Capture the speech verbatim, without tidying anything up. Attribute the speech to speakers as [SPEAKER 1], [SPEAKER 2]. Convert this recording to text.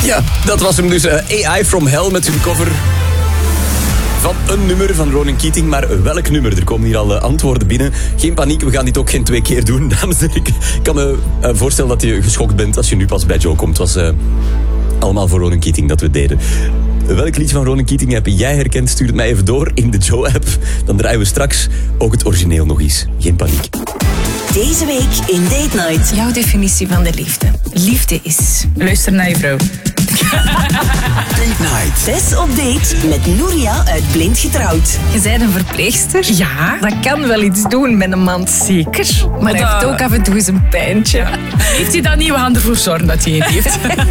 [SPEAKER 1] Ja, dat was hem dus. Uh, A I From Hell met zijn cover van een nummer van Ronan Keating. Maar welk nummer? Er komen hier al uh, antwoorden binnen. Geen paniek, we gaan dit ook geen twee keer doen, dames en heren. Ik kan me uh, voorstellen dat je geschokt bent als je nu pas bij Joe komt. Het was uh, allemaal voor Ronan Keating dat we deden. Welk liedje van Ronan Keating heb jij herkend? Stuur het mij even door in de Joe-app. Dan draaien we straks ook het origineel nog eens. Geen paniek.
[SPEAKER 2] Deze week in Date Night.
[SPEAKER 3] Jouw definitie van de liefde. Liefde is...
[SPEAKER 4] Luister naar je vrouw.
[SPEAKER 2] Date Night. Tess op date met Nouria uit Blind Getrouwd.
[SPEAKER 3] Je bent een verpleegster.
[SPEAKER 4] Ja.
[SPEAKER 3] Dat kan wel iets doen met een man.
[SPEAKER 4] Zeker.
[SPEAKER 3] Maar hij heeft ook af en toe eens een pijntje.
[SPEAKER 4] Ja. Heeft hij dan niet? We gaan ervoor zorgen dat hij het heeft.